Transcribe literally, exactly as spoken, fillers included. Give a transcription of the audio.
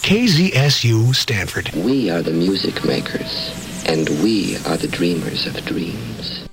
K Z S U Stanford. We are the music makers, and we are the dreamers of dreams.